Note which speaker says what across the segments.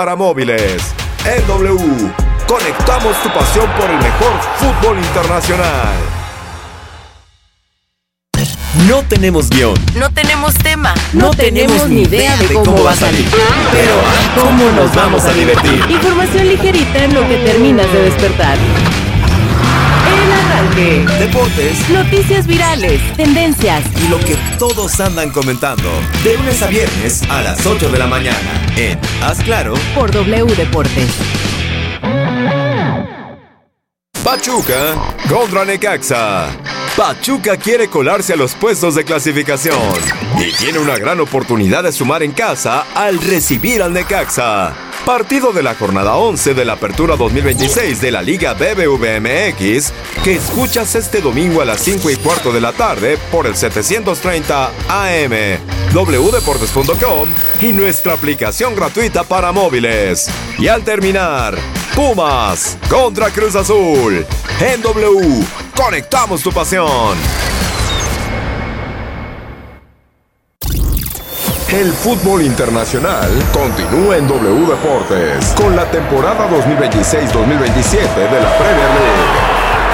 Speaker 1: para móviles. En W, conectamos tu pasión por el mejor fútbol internacional.
Speaker 2: No tenemos guión.
Speaker 3: No tenemos tema.
Speaker 2: No tenemos ni idea de cómo va a salir. Pero ¿cómo nos vamos a divertir?
Speaker 3: Información ligerita en lo que terminas de despertar. El arranque.
Speaker 2: Deportes.
Speaker 3: Noticias virales. Tendencias.
Speaker 2: Y lo que todos andan comentando. De lunes a viernes a las 8 de la mañana. En Haz Claro.
Speaker 3: Por W Deportes.
Speaker 1: Pachuca contra Necaxa. Pachuca quiere colarse a los puestos de clasificación y tiene una gran oportunidad de sumar en casa al recibir al Necaxa. Partido de la jornada 11 de la Apertura 2026 de la Liga BBVA-MX, que escuchas este domingo a las 5:15 de la tarde por el 730 AM, wdeportes.com y nuestra aplicación gratuita para móviles. Y al terminar, Pumas contra Cruz Azul. En W, conectamos tu pasión. El fútbol internacional continúa en W Deportes con la temporada 2026-2027 de la Premier League.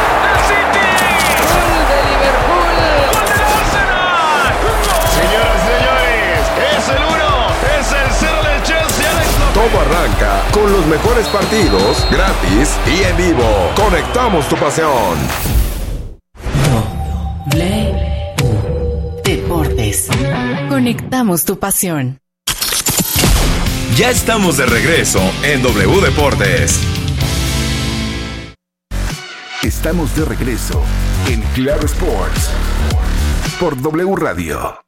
Speaker 1: Todo arranca con los mejores partidos, gratis y en vivo. Conectamos tu pasión.
Speaker 3: Deportes. Conectamos tu pasión.
Speaker 1: Ya estamos de regreso en W Deportes.
Speaker 4: Estamos de regreso en Claro Sports por W Radio.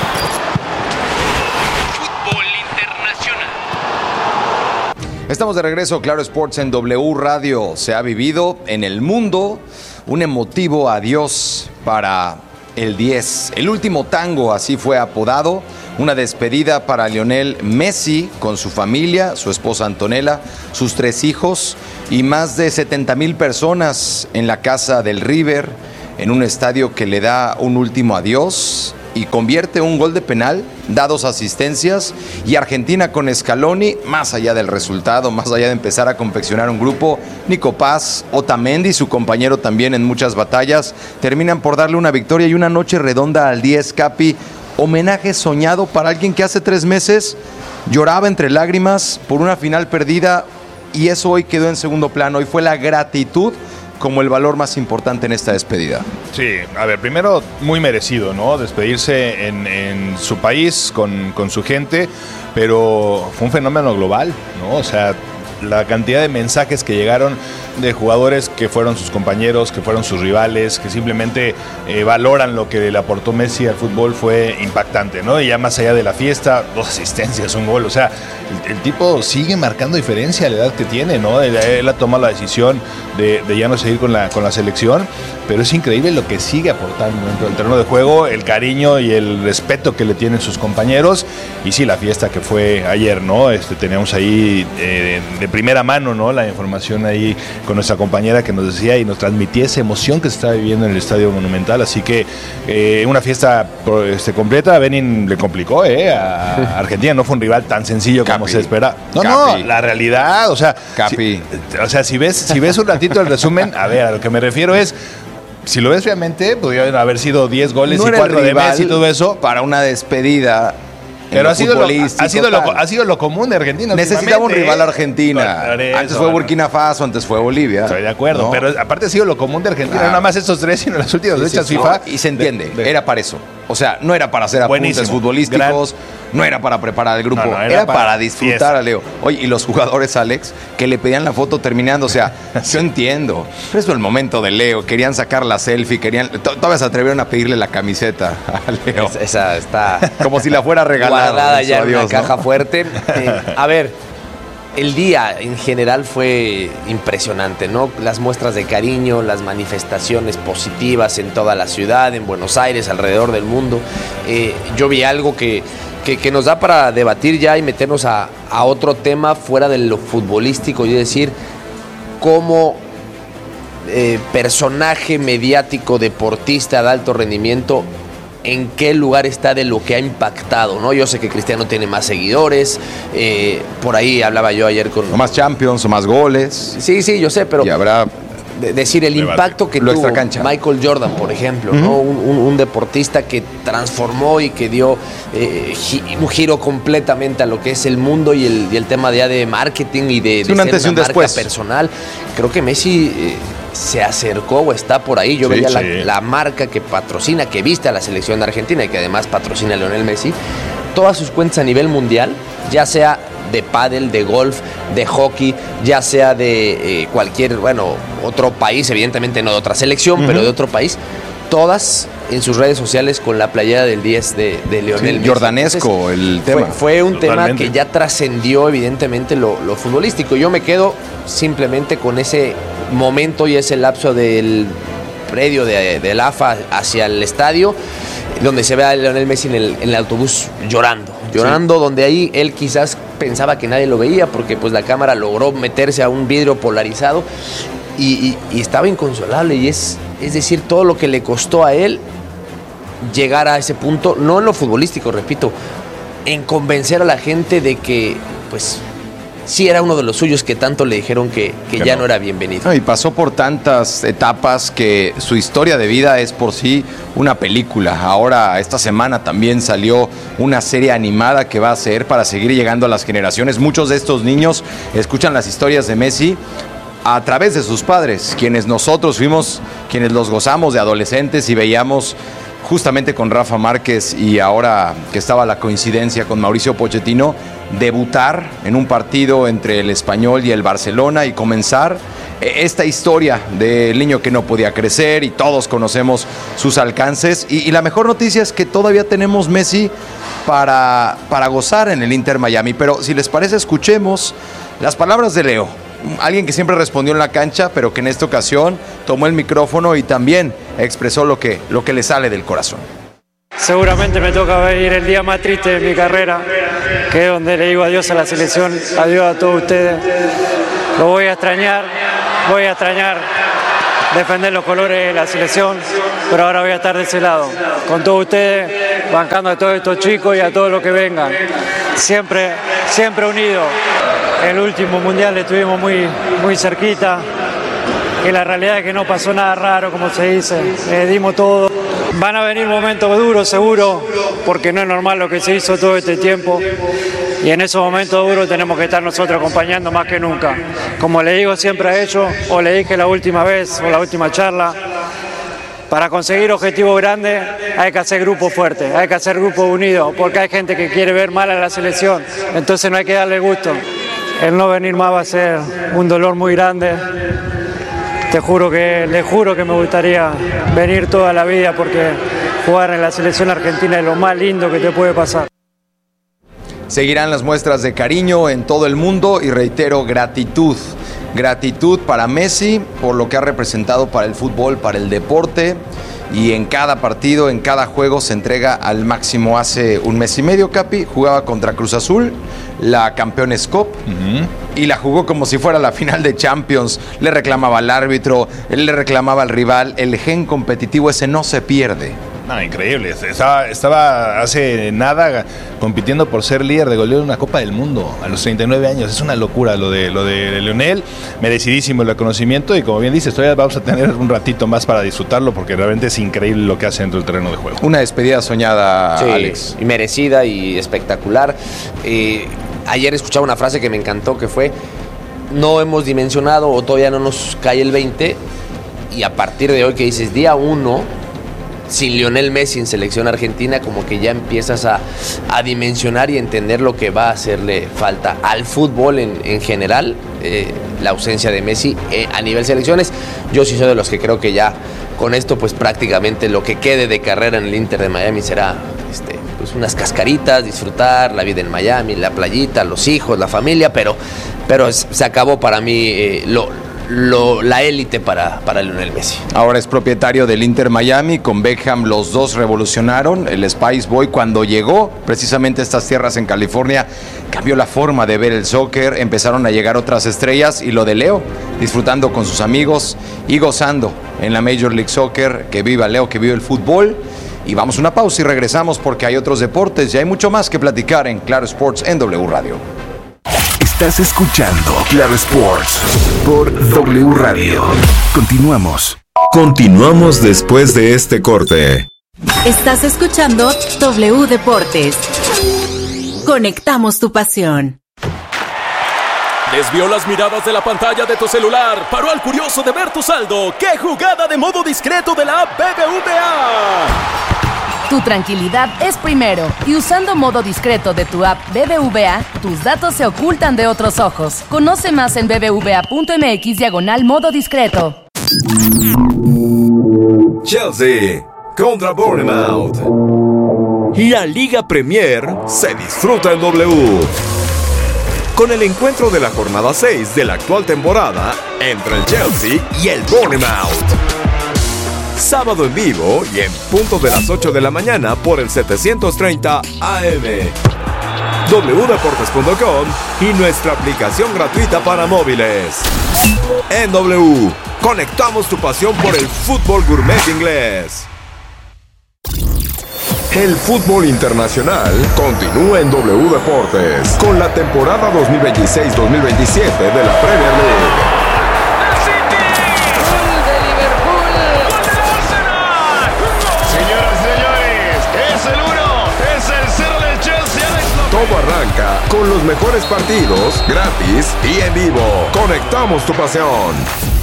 Speaker 5: Estamos de regreso, Claro Sports en W Radio. Se ha vivido en el mundo un emotivo adiós para el 10. El último tango, así fue apodado. Una despedida para Lionel Messi con su familia, su esposa Antonella, sus 3 hijos y más de 70,000 personas en la casa del River, en un estadio que le da un último adiós y convierte un gol de penal, da 2 asistencias, y Argentina con Scaloni, más allá del resultado, más allá de empezar a confeccionar un grupo, Nico Paz, Otamendi, su compañero también en muchas batallas, terminan por darle una victoria y una noche redonda al 10, Capi. Homenaje soñado para alguien que hace 3 meses lloraba entre lágrimas por una final perdida, y eso hoy quedó en segundo plano. Hoy fue la gratitud como el valor más importante en esta despedida.
Speaker 6: Sí, a ver, primero muy merecido, ¿no? Despedirse en su país, con su gente, pero fue un fenómeno global, ¿no? O sea, la cantidad de mensajes que llegaron de jugadores que fueron sus compañeros, que fueron sus rivales, que simplemente valoran lo que le aportó Messi al fútbol fue impactante, ¿no? Y ya más allá de la fiesta, 2 asistencias, un gol, o sea, el tipo sigue marcando diferencia a la edad que tiene, ¿no? Él ha tomado la decisión de ya no seguir con la selección, pero es increíble lo que sigue aportando dentro del terreno de juego, el cariño y el respeto que le tienen sus compañeros, y sí, la fiesta que fue ayer, ¿no? Teníamos ahí de primera mano, ¿no? La información ahí con nuestra compañera que nos decía y nos transmitía esa emoción que se estaba viviendo en el Estadio Monumental, así que una fiesta completa. Benin le complicó a Argentina, no fue un rival tan sencillo como se espera. No, la realidad, o sea, si ves un ratito el resumen, a ver, a lo que me refiero es, si lo ves realmente, podrían haber sido 10 goles y 4 de Messi y todo eso.
Speaker 5: Para una despedida.
Speaker 6: Pero ha sido lo común de Argentina.
Speaker 5: Necesitaba un rival Argentina. Antes fue Burkina Faso, antes fue Bolivia.
Speaker 6: Estoy de acuerdo, ¿no? Pero aparte ha sido lo común de Argentina. Claro. No nada más estos 3, sino las últimas fechas FIFA.
Speaker 5: Y se entiende, era para eso. O sea, no era para hacer apuntes futbolísticos, no era para preparar el grupo, era para disfrutar a Leo. Oye, y los jugadores, Alex, que le pedían la foto terminando, o sea, yo entiendo. Pero es el momento de Leo, querían sacar la selfie, todavía se atrevieron a pedirle la camiseta a Leo.
Speaker 7: Esa está
Speaker 5: como si la fuera regalada.
Speaker 7: Guardada ya en una caja fuerte. A ver, el día en general fue impresionante, ¿no? Las muestras de cariño, las manifestaciones positivas en toda la ciudad, en Buenos Aires, alrededor del mundo. Yo vi algo que nos da para debatir ya y meternos a otro tema fuera de lo futbolístico, y decir cómo personaje mediático, deportista de alto rendimiento, en qué lugar está de lo que ha impactado, ¿no? Yo sé que Cristiano tiene más seguidores, por ahí hablaba yo ayer con...
Speaker 5: O más Champions, o más goles.
Speaker 7: Sí, yo sé, pero...
Speaker 5: Y habrá...
Speaker 7: decir el impacto que tuvo Michael Jordan, por ejemplo, ¿no? Un deportista que transformó y que dio un giro completamente a lo que es el mundo y el tema de marketing y de
Speaker 5: un antes y un
Speaker 7: marca
Speaker 5: después
Speaker 7: personal. Creo que Messi se acercó o está por ahí. Yo veía la marca que patrocina, que viste a la selección de Argentina y que además patrocina a Lionel Messi. Todas sus cuentas a nivel mundial, ya sea de pádel, de golf, de hockey, ya sea de cualquier, otro país, evidentemente no de otra selección, pero de otro país, todas en sus redes sociales con la playera del 10 de Lionel Messi.
Speaker 5: Jordanesco. Entonces, el tema.
Speaker 7: Fue un tema que ya trascendió evidentemente lo futbolístico. Yo me quedo simplemente con ese momento y ese lapso del predio del AFA hacia el estadio, donde se ve a Lionel Messi en el autobús llorando, donde ahí él quizás pensaba que nadie lo veía porque pues la cámara logró meterse a un vidrio polarizado y estaba inconsolable, y es decir, todo lo que le costó a él llegar a ese punto, no en lo futbolístico, repito, en convencer a la gente de que pues sí era uno de los suyos, que tanto le dijeron que ya no era bienvenido.
Speaker 5: Y pasó por tantas etapas que su historia de vida es por sí una película. Ahora, esta semana también salió una serie animada que va a ser para seguir llegando a las generaciones. Muchos de estos niños escuchan las historias de Messi a través de sus padres, quienes nosotros fuimos, quienes los gozamos de adolescentes y veíamos justamente con Rafa Márquez, y ahora que estaba la coincidencia con Mauricio Pochettino, debutar en un partido entre el Español y el Barcelona y comenzar esta historia del niño que no podía crecer, y todos conocemos sus alcances, y la mejor noticia es que todavía tenemos Messi para gozar en el Inter Miami. Pero si les parece, escuchemos las palabras de Leo, alguien que siempre respondió en la cancha, pero que en esta ocasión tomó el micrófono y también expresó lo que le sale del corazón.
Speaker 8: Seguramente me toca vivir el día más triste de mi carrera, que es donde le digo adiós a la selección, adiós a todos ustedes. Lo voy a extrañar defender los colores de la selección, pero ahora voy a estar de ese lado, con todos ustedes, bancando a todos estos chicos y a todos los que vengan. Siempre unidos. El último mundial estuvimos muy cerquita, y la realidad es que no pasó nada raro, como se dice, dimos todo. Van a venir momentos duros seguro, porque no es normal lo que se hizo todo este tiempo, y en esos momentos duros tenemos que estar nosotros acompañando más que nunca. Como le digo siempre a ellos, o le dije la última vez o la última charla, para conseguir objetivos grandes hay que hacer grupos fuertes, hay que hacer grupos unidos, porque hay gente que quiere ver mal a la selección, entonces no hay que darle gusto. El no venir más va a ser un dolor muy grande. Le juro que me gustaría venir toda la vida, porque jugar en la selección argentina es lo más lindo que te puede pasar.
Speaker 5: Seguirán las muestras de cariño en todo el mundo, y reitero, gratitud para Messi por lo que ha representado para el fútbol, para el deporte, y en cada partido, en cada juego se entrega al máximo. Hace un mes y medio, Capi, jugaba contra Cruz Azul, la Campeones Cup, y la jugó como si fuera la final de Champions. Le reclamaba al árbitro, él le reclamaba al rival. El gen competitivo ese no se pierde.
Speaker 6: No, increíble. Estaba hace nada compitiendo por ser líder de goleo en una Copa del Mundo a los 39 años. Es una locura lo de Lionel. Merecidísimo el reconocimiento, y como bien dices, todavía vamos a tener un ratito más para disfrutarlo, porque realmente es increíble lo que hace dentro del terreno de juego.
Speaker 5: Una despedida soñada,
Speaker 7: sí,
Speaker 5: Alex.
Speaker 7: Y merecida y espectacular. Ayer escuchaba una frase que me encantó, que fue: no hemos dimensionado, o todavía no nos cae el 20, y a partir de hoy, que dices día 1, sin Lionel Messi en selección argentina, como que ya empiezas a dimensionar y entender lo que va a hacerle falta al fútbol en general, la ausencia de Messi a nivel selecciones. Yo sí soy de los que creo que ya con esto pues prácticamente lo que quede de carrera en el Inter de Miami será pues unas cascaritas, disfrutar la vida en Miami, la playita, los hijos, la familia, pero se acabó para mí la élite para Lionel Messi.
Speaker 5: Ahora es propietario del Inter Miami. Con Beckham los dos revolucionaron. El Spice Boy, cuando llegó precisamente a estas tierras en California, cambió la forma de ver el soccer. Empezaron a llegar otras estrellas, y lo de Leo, disfrutando con sus amigos y gozando en la Major League Soccer. Que viva Leo, que viva el fútbol. Y vamos a una pausa y regresamos porque hay otros deportes y hay mucho más que platicar en Claro Sports en W Radio.
Speaker 4: Estás escuchando Claro Sports por W Radio. Continuamos.
Speaker 1: Continuamos después de este corte.
Speaker 3: Estás escuchando W Deportes. Conectamos tu pasión.
Speaker 9: Desvió las miradas de la pantalla de tu celular. Paró al curioso de ver tu saldo. ¡Qué jugada de modo discreto de la app BBVA!
Speaker 3: Tu tranquilidad es primero. Y usando modo discreto de tu app BBVA, tus datos se ocultan de otros ojos. Conoce más en bbva.mx/modo discreto.
Speaker 1: Chelsea contra Bournemouth. La Liga Premier se disfruta en W. Con el encuentro de la jornada 6 de la actual temporada entre el Chelsea y el Bournemouth. Sábado en vivo y en punto de las 8 de la mañana por el 730 AM. wdeportes.com y nuestra aplicación gratuita para móviles. En W, conectamos tu pasión por el fútbol gourmet inglés. El fútbol internacional continúa en W Deportes con la temporada 2026-2027 de la Premier League. Todo arranca con los mejores partidos, gratis y en vivo. Conectamos tu pasión.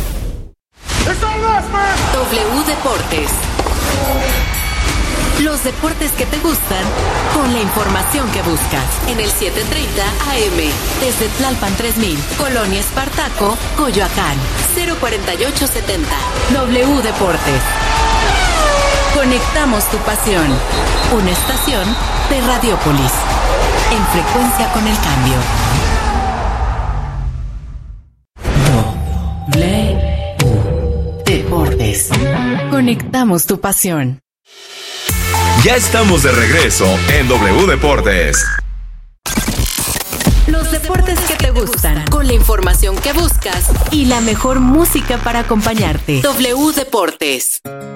Speaker 3: W Deportes. Los deportes que te gustan con la información que buscas. En el 730 AM. Desde Tlalpan 3000. Colonia Espartaco, Coyoacán. 04870. W Deportes. Conectamos tu pasión. Una estación de Radiopolis. En frecuencia con el cambio. W Deportes. Conectamos tu pasión.
Speaker 1: Ya estamos de regreso en W Deportes.
Speaker 3: Los deportes que te gustan, con la información que buscas y la mejor música para acompañarte. W Deportes.